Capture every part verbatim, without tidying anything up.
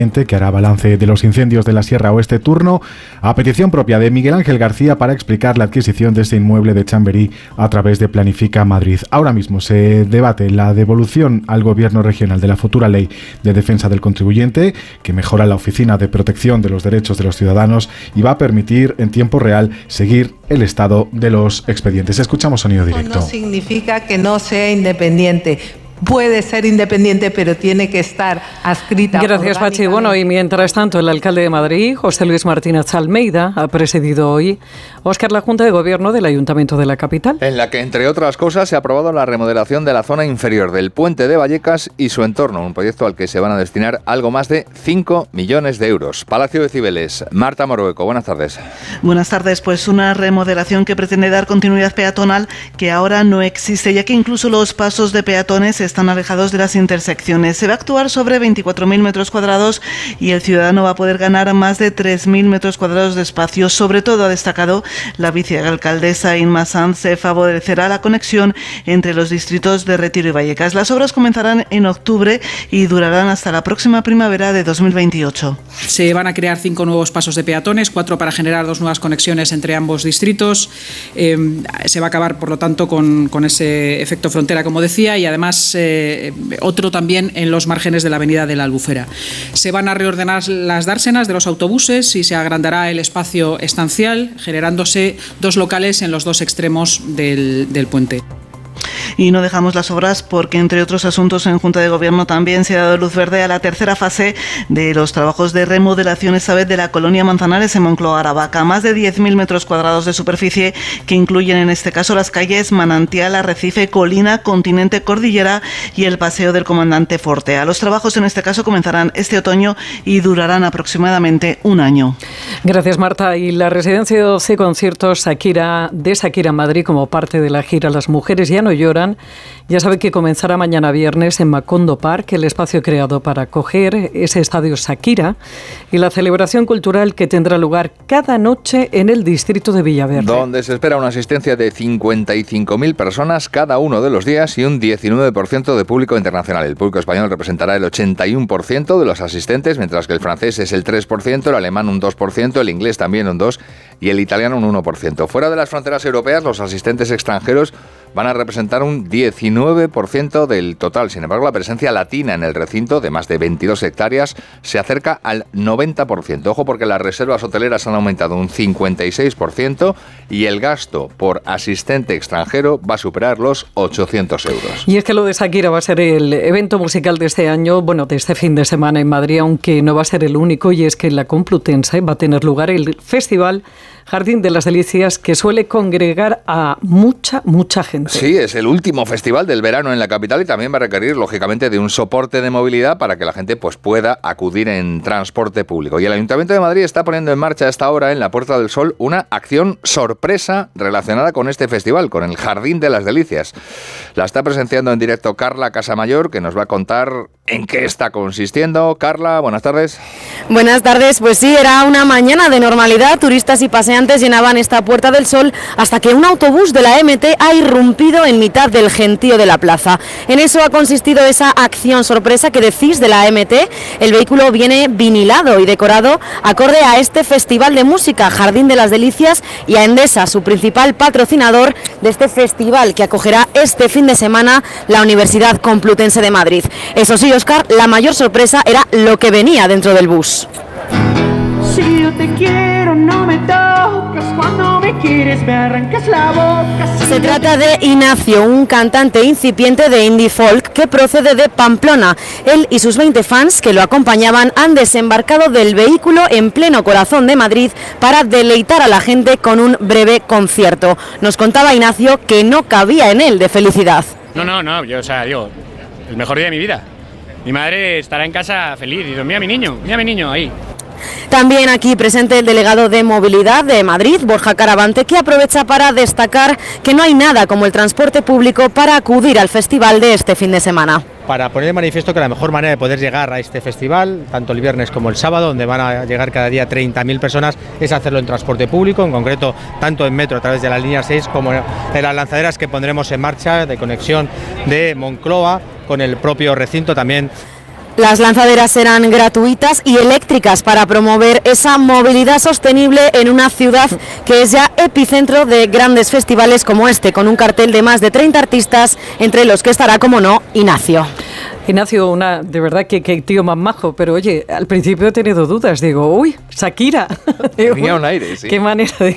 que hará balance de los incendios de la Sierra Oeste, turno a petición propia de Miguel Ángel García para explicar la adquisición de este inmueble de Chamberí a través de Planifica Madrid. Ahora mismo se debate la devolución al Gobierno regional de la futura Ley de Defensa del Contribuyente, que mejora la Oficina de Protección de los Derechos de los Ciudadanos y va a permitir en tiempo real seguir el estado de los expedientes. Escuchamos sonido directo. No significa que no sea independiente. Puede ser independiente, pero tiene que estar adscrita. Gracias, Pachi. Bueno, y mientras tanto, el alcalde de Madrid, José Luis Martínez Almeida, ha presidido hoy, Óscar, la Junta de Gobierno del Ayuntamiento de la capital. En la que, entre otras cosas, se ha aprobado la remodelación de la zona inferior del Puente de Vallecas y su entorno, un proyecto al que se van a destinar algo más de cinco millones de euros. Palacio de Cibeles, Marta Morueco, buenas tardes. Buenas tardes, pues una remodelación que pretende dar continuidad peatonal que ahora no existe, ya que incluso los pasos de peatones están alejados de las intersecciones. Se va a actuar sobre veinticuatro mil metros cuadrados y el ciudadano va a poder ganar más de tres mil metros cuadrados de espacio. Sobre todo, ha destacado la vicealcaldesa Inma Sanz, se favorecerá la conexión entre los distritos de Retiro y Vallecas. Las obras comenzarán en octubre y durarán hasta la próxima primavera de dos mil veintiocho. Se van a crear cinco nuevos pasos de peatones, cuatro para generar dos nuevas conexiones entre ambos distritos. Eh, se va a acabar, por lo tanto, con, con ese efecto frontera, como decía, y además Eh, otro también en los márgenes de la avenida de la Albufera. Se van a reordenar las dársenas de los autobuses y se agrandará el espacio estancial, generándose dos locales en los dos extremos del, del puente. Y no dejamos las obras porque, entre otros asuntos, en Junta de Gobierno también se ha dado luz verde a la tercera fase de los trabajos de remodelación, esta vez de la colonia Manzanares en Moncloa, Aravaca. Más de diez mil metros cuadrados de superficie que incluyen en este caso las calles Manantial, Arrecife, Colina, Continente, Cordillera y el Paseo del Comandante Fortea. Los trabajos en este caso comenzarán este otoño y durarán aproximadamente un año. Gracias, Marta. Y la residencia de doce conciertos Shakira, de Shakira Madrid, como parte de la gira Las Mujeres Ya No Lloran, ya sabe que comenzará mañana viernes en Macondo Park, el espacio creado para acoger ese estadio Shakira, y la celebración cultural que tendrá lugar cada noche en el distrito de Villaverde, donde se espera una asistencia de cincuenta y cinco mil personas cada uno de los días y un diecinueve por ciento de público internacional. El público español representará el ochenta y uno por ciento de los asistentes, mientras que el francés es el tres por ciento, el alemán un dos por ciento, el inglés también un dos por ciento y el italiano un uno por ciento. Fuera de las fronteras europeas, los asistentes extranjeros van a representar un diecinueve por ciento del total. Sin embargo, la presencia latina en el recinto, de más de veintidós hectáreas, se acerca al noventa por ciento. Ojo, porque las reservas hoteleras han aumentado un cincuenta y seis por ciento y el gasto por asistente extranjero va a superar los ochocientos euros. Y es que lo de Shakira va a ser el evento musical de este año, bueno, de este fin de semana en Madrid, aunque no va a ser el único, y es que en la Complutense va a tener lugar el festival Jardín de las Delicias, que suele congregar a mucha, mucha gente. Sí, es el último festival del verano en la capital y también va a requerir, lógicamente, de un soporte de movilidad para que la gente pues, pueda acudir en transporte público. Y el Ayuntamiento de Madrid está poniendo en marcha a esta hora en la Puerta del Sol una acción sorpresa relacionada con este festival, con el Jardín de las Delicias. La está presenciando en directo Carla Casamayor, que nos va a contar en qué está consistiendo. Carla, buenas tardes. Buenas tardes, pues sí, era una mañana de normalidad. Turistas y paseantes llenaban esta Puerta del Sol hasta que un autobús de la M T ha irrumpido en mitad del gentío de la plaza. En eso ha consistido esa acción sorpresa que decís de la M T. El vehículo viene vinilado y decorado acorde a este festival de música, Jardín de las Delicias, y a Endesa, su principal patrocinador de este festival que acogerá este fin de semana la Universidad Complutense de Madrid. Eso sí, Óscar, la mayor sorpresa era lo que venía dentro del bus. Si yo te quiero, no me tocas, cuando me quieres me arrancas la boca. Si Se trata de Ignacio, un cantante incipiente de indie folk que procede de Pamplona. Él y sus veinte fans que lo acompañaban han desembarcado del vehículo en pleno corazón de Madrid para deleitar a la gente con un breve concierto. Nos contaba Ignacio que no cabía en él de felicidad. No, no, no, yo, o sea, digo, el mejor día de mi vida. Mi madre estará en casa feliz y digo, mira mi niño, mira mi niño ahí. También aquí presente el delegado de Movilidad de Madrid, Borja Caravante, que aprovecha para destacar que no hay nada como el transporte público para acudir al festival de este fin de semana. Para poner de manifiesto que la mejor manera de poder llegar a este festival, tanto el viernes como el sábado, donde van a llegar cada día treinta mil personas, es hacerlo en transporte público, en concreto tanto en metro a través de la línea seis como en las lanzaderas que pondremos en marcha de conexión de Moncloa con el propio recinto también. Las lanzaderas serán gratuitas y eléctricas para promover esa movilidad sostenible en una ciudad que es ya epicentro de grandes festivales como este, con un cartel de más de treinta artistas, entre los que estará, como no, Ignacio. Ignacio, una, de verdad que, que tío más majo, pero oye, al principio he tenido dudas, digo, uy, Shakira. Tenía un aire, sí. Qué manera de,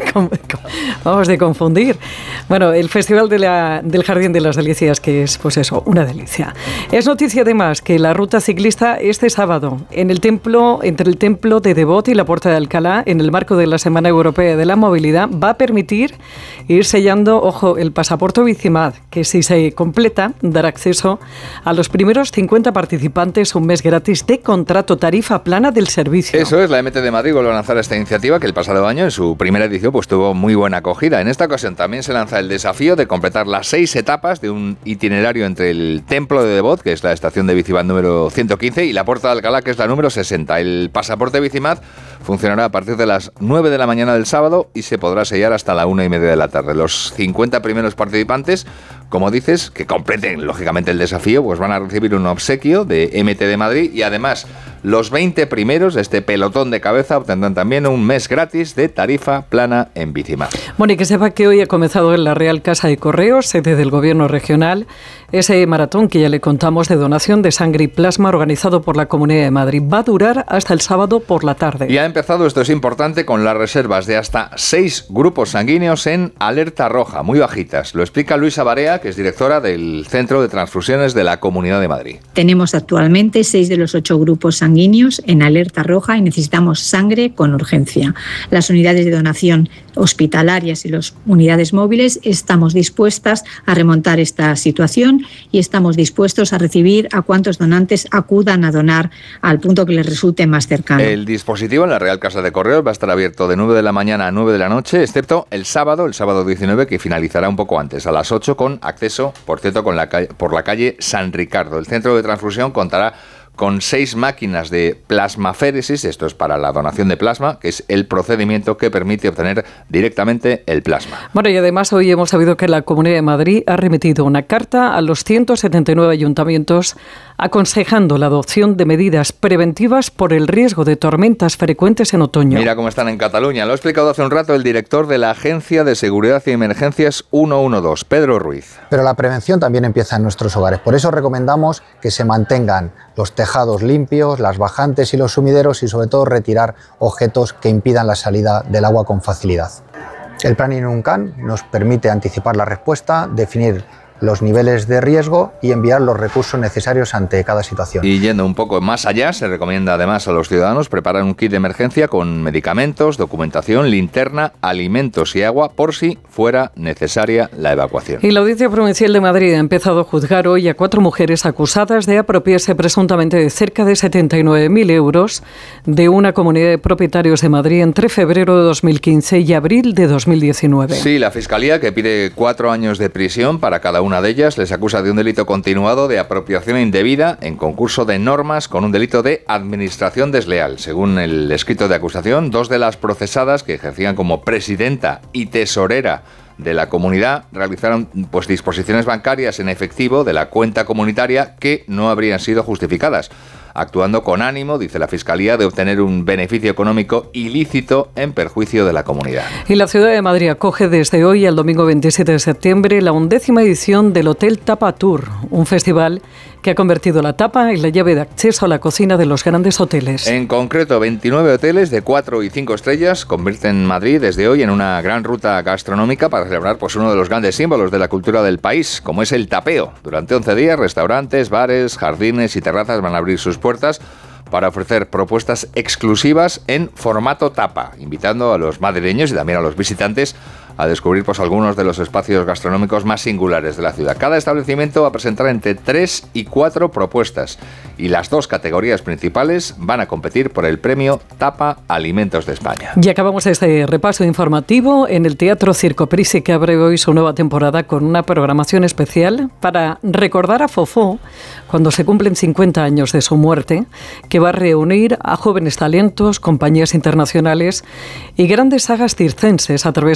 vamos, de confundir. Bueno, el Festival de la, del Jardín de las Delicias, que es, pues eso, una delicia. Es noticia además que la ruta ciclista este sábado, en el templo, entre el Templo de Devot y la Puerta de Alcalá, en el marco de la Semana Europea de la Movilidad, va a permitir ir sellando, ojo, el pasaporte Bicimad, que si se completa, dará acceso a los primeros cincuenta participantes un mes gratis de contrato tarifa plana del servicio. Eso es, la M T de Madrid vuelve a lanzar esta iniciativa que el pasado año en su primera edición pues tuvo muy buena acogida. En esta ocasión también se lanza el desafío de completar las seis etapas de un itinerario entre el Templo de Devot, que es la estación de Bicimad número ciento quince, y la Puerta de Alcalá, que es la número sesenta. El pasaporte Bicimad funcionará a partir de las nueve de la mañana del sábado y se podrá sellar hasta la una y media de la tarde. Los cincuenta primeros participantes, como dices, que completen lógicamente el desafío, pues van a recibir un obsequio de M T de Madrid, y además los veinte primeros de este pelotón de cabeza obtendrán también un mes gratis de tarifa plana en Bicimad. Bueno, y que sepa que hoy ha comenzado en la Real Casa de Correos, sede del Gobierno regional, ese maratón que ya le contamos de donación de sangre y plasma organizado por la Comunidad de Madrid. Va a durar hasta el sábado por la tarde. Y ha empezado, esto es importante, con las reservas de hasta seis grupos sanguíneos en alerta roja, muy bajitas. Lo explica Luisa Barea, que es directora del Centro de Transfusiones de la Comunidad de Madrid. Tenemos actualmente seis de los ocho grupos sanguíneos en alerta roja y necesitamos sangre con urgencia. Las unidades de donación hospitalarias y las unidades móviles estamos dispuestas a remontar esta situación y estamos dispuestos a recibir a cuantos donantes acudan a donar al punto que les resulte más cercano. El dispositivo en la Real Casa de Correos va a estar abierto de nueve de la mañana a nueve de la noche, excepto el sábado, el sábado diecinueve, que finalizará un poco antes, a las ocho, con acceso, por cierto, con la calle, por la calle San Ricardo. El centro de transfusión contará con seis máquinas de plasmaféresis, esto es para la donación de plasma, que es el procedimiento que permite obtener directamente el plasma. Bueno, y además hoy hemos sabido que la Comunidad de Madrid ha remitido una carta a los ciento setenta y nueve ayuntamientos aconsejando la adopción de medidas preventivas por el riesgo de tormentas frecuentes en otoño. Mira cómo están en Cataluña. Lo ha explicado hace un rato el director de la Agencia de Seguridad y Emergencias ciento doce, Pedro Ruiz. Pero la prevención también empieza en nuestros hogares. Por eso recomendamos que se mantengan los tejados limpios, las bajantes y los sumideros, y sobre todo retirar objetos que impidan la salida del agua con facilidad. El plan INUNCAN nos permite anticipar la respuesta, definir los niveles de riesgo y enviar los recursos necesarios ante cada situación. Y yendo un poco más allá, se recomienda además a los ciudadanos preparar un kit de emergencia con medicamentos, documentación, linterna, alimentos y agua por si fuera necesaria la evacuación. Y la Audiencia Provincial de Madrid ha empezado a juzgar hoy a cuatro mujeres acusadas de apropiarse presuntamente de cerca de setenta y nueve mil euros de una comunidad de propietarios de Madrid entre febrero de dos mil quince y abril de dos mil diecinueve. Sí, la Fiscalía, que pide cuatro años de prisión para cada una de ellas, les acusa de un delito continuado de apropiación indebida en concurso de normas con un delito de administración desleal. Según el escrito de acusación, dos de las procesadas, que ejercían como presidenta y tesorera de la comunidad, realizaron pues disposiciones bancarias en efectivo de la cuenta comunitaria que no habrían sido justificadas, actuando con ánimo, dice la Fiscalía, de obtener un beneficio económico ilícito en perjuicio de la comunidad. Y la Ciudad de Madrid acoge desde hoy al domingo veintisiete de septiembre la undécima edición del Hotel Tapa Tour, un festival que ha convertido la tapa en la llave de acceso a la cocina de los grandes hoteles. En concreto, veintinueve hoteles de cuatro y cinco estrellas convierten Madrid desde hoy en una gran ruta gastronómica para celebrar pues, uno de los grandes símbolos de la cultura del país, como es el tapeo. Durante once días, restaurantes, bares, jardines y terrazas van a abrir sus puertas para ofrecer propuestas exclusivas en formato tapa, invitando a los madrileños y también a los visitantes a descubrir pues, algunos de los espacios gastronómicos más singulares de la ciudad. Cada establecimiento va a presentar entre tres y cuatro propuestas y las dos categorías principales van a competir por el premio Tapa Alimentos de España. Y acabamos este repaso informativo en el Teatro Circo Prisi, que abre hoy su nueva temporada con una programación especial para recordar a Fofó cuando se cumplen cincuenta años de su muerte, que va a reunir a jóvenes talentos, compañías internacionales y grandes sagas circenses a través de nueve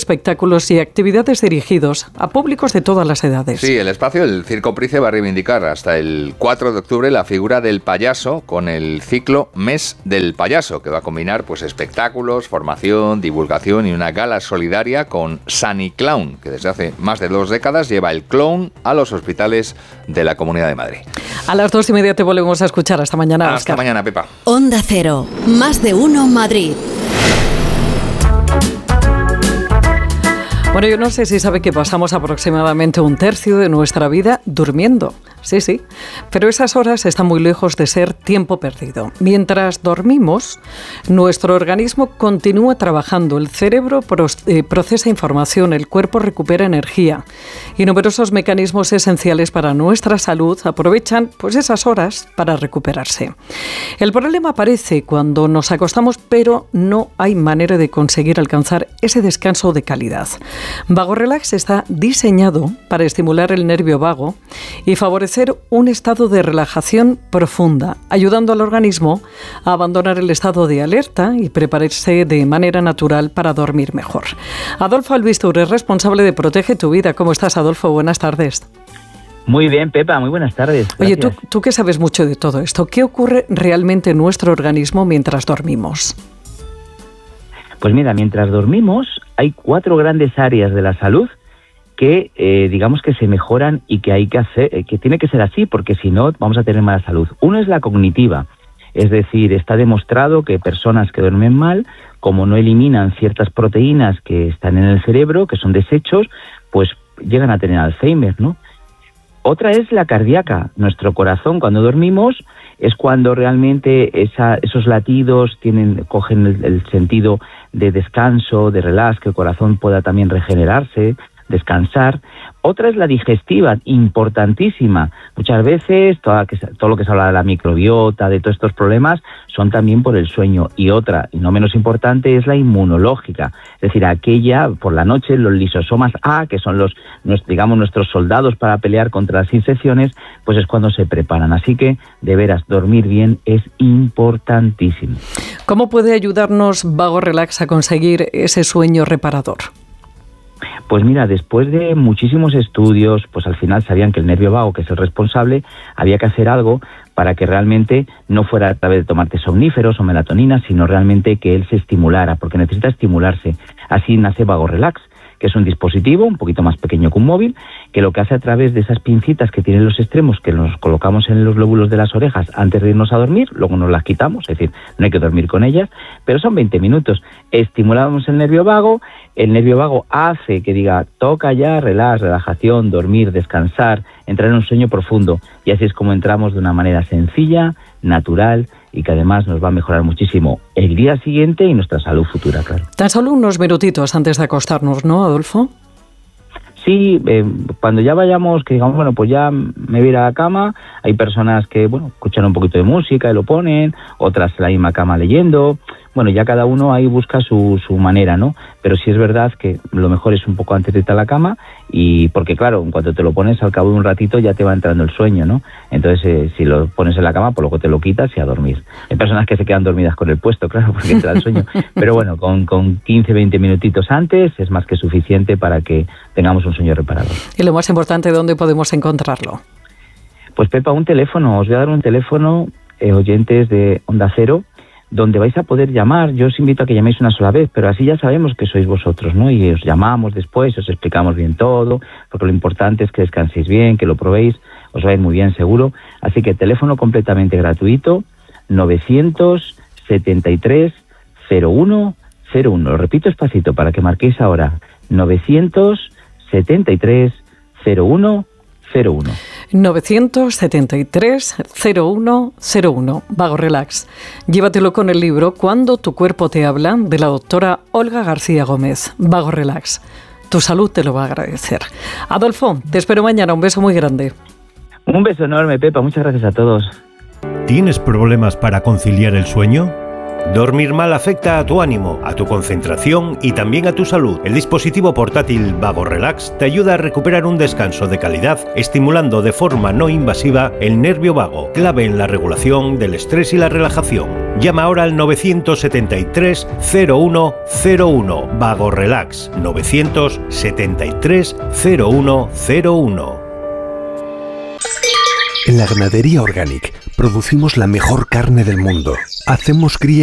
espectáculos y actividades dirigidos a públicos de todas las edades. Sí, el espacio, el Circo Price, va a reivindicar hasta el cuatro de octubre la figura del payaso con el ciclo Mes del Payaso, que va a combinar pues espectáculos, formación, divulgación y una gala solidaria con Sani Clown, que desde hace más de dos décadas lleva el clown a los hospitales de la Comunidad de Madrid. A las dos y media te volvemos a escuchar. Hasta mañana, Hasta Óscar. mañana, Pepa. Onda Cero, más de uno Madrid. Bueno, yo no sé si sabe que pasamos aproximadamente un tercio de nuestra vida durmiendo. Sí, sí, pero esas horas están muy lejos de ser tiempo perdido. Mientras dormimos, nuestro organismo continúa trabajando, el cerebro procesa información, el cuerpo recupera energía y numerosos mecanismos esenciales para nuestra salud aprovechan pues esas horas para recuperarse. El problema aparece cuando nos acostamos, pero no hay manera de conseguir alcanzar ese descanso de calidad. Vago Relax está diseñado para estimular el nervio vago y favorecer un estado de relajación profunda, ayudando al organismo a abandonar el estado de alerta y prepararse de manera natural para dormir mejor. Adolfo Albistur es responsable de Protege tu Vida. ¿Cómo estás, Adolfo? Buenas tardes. Muy bien, Pepa, muy buenas tardes. Gracias. Oye, tú, tú que sabes mucho de todo esto, ¿qué ocurre realmente en nuestro organismo mientras dormimos? Pues mira, mientras dormimos hay cuatro grandes áreas de la salud que eh, digamos que se mejoran y que hay que hacer, eh, que tiene que ser así, porque si no vamos a tener mala salud. Uno es la cognitiva, es decir, está demostrado que personas que duermen mal, como no eliminan ciertas proteínas que están en el cerebro, que son desechos, pues llegan a tener Alzheimer, ¿no? Otra es la cardíaca. Nuestro corazón, cuando dormimos, es cuando realmente esa, esos latidos tienen, cogen el, el sentido de descanso, de relax, que el corazón pueda también regenerarse, descansar. Otra es la digestiva, importantísima. Muchas veces todo, todo lo que se habla de la microbiota, de todos estos problemas, son también por el sueño. Y otra, y no menos importante, es la inmunológica. Es decir, aquella, por la noche, los lisosomas A, que son los, digamos, nuestros soldados para pelear contra las infecciones, pues es cuando se preparan. Así que, de veras, dormir bien es importantísimo. ¿Cómo puede ayudarnos Vago Relax a conseguir ese sueño reparador? Pues mira, después de muchísimos estudios, pues al final sabían que el nervio vago, que es el responsable, había que hacer algo para que realmente no fuera a través de tomarte somníferos o melatonina, sino realmente que él se estimulara, porque necesita estimularse. Así nace Vago Relax, que es un dispositivo un poquito más pequeño que un móvil, que lo que hace a través de esas pincitas que tienen los extremos, que nos colocamos en los lóbulos de las orejas antes de irnos a dormir, luego nos las quitamos, es decir, no hay que dormir con ellas, pero son veinte minutos. Estimulamos el nervio vago, el nervio vago hace que diga, toca ya, relax, relajación, dormir, descansar, entrar en un sueño profundo, y así es como entramos de una manera sencilla, natural, y que además nos va a mejorar muchísimo el día siguiente y nuestra salud futura, claro. Tan solo unos minutitos antes de acostarnos, ¿no, Adolfo? Sí, eh, cuando ya vayamos, que digamos, bueno, pues ya me voy a ir a la cama, hay personas que, bueno, escuchan un poquito de música y lo ponen, otras en la misma cama leyendo, bueno, ya cada uno ahí busca su, su manera, ¿no? Pero sí es verdad que lo mejor es un poco antes de irte a la cama, y porque claro, en cuanto te lo pones, al cabo de un ratito ya te va entrando el sueño, ¿no? Entonces, eh, si lo pones en la cama, pues luego te lo quitas y a dormir. Hay personas que se quedan dormidas con el puesto, claro, porque entra el sueño, pero bueno, con, con quince, veinte minutitos antes es más que suficiente para que tengamos un sueño reparador. Y lo más importante, ¿dónde podemos encontrarlo? Pues Pepa, un teléfono, os voy a dar un teléfono, eh, oyentes de Onda Cero, donde vais a poder llamar. Yo os invito a que llaméis una sola vez, pero así ya sabemos que sois vosotros, ¿no? Y os llamamos después, os explicamos bien todo, porque lo importante es que descanséis bien, que lo probéis, os va a ir muy bien seguro. Así que teléfono completamente gratuito, novecientos setenta y tres cero uno cero uno. Lo repito despacito para que marquéis ahora, novecientos setenta y tres cero uno cero uno. novecientos setenta y tres cero uno cero uno. Vago Relax. Llévatelo con el libro Cuando tu cuerpo te habla, de la doctora Olga García Gómez. Vago Relax. Tu salud te lo va a agradecer. Adolfo, te espero mañana. Un beso muy grande. Un beso enorme, Pepa. Muchas gracias a todos. ¿Tienes problemas para conciliar el sueño? Dormir mal afecta a tu ánimo, a tu concentración y también a tu salud. El dispositivo portátil Vago Relax te ayuda a recuperar un descanso de calidad, estimulando de forma no invasiva el nervio vago, clave en la regulación del estrés y la relajación. Llama ahora al nueve siete tres, cero uno cero uno. Vago Relax. nueve siete tres, cero uno cero uno. En la Ganadería Organic producimos la mejor carne del mundo. Hacemos cría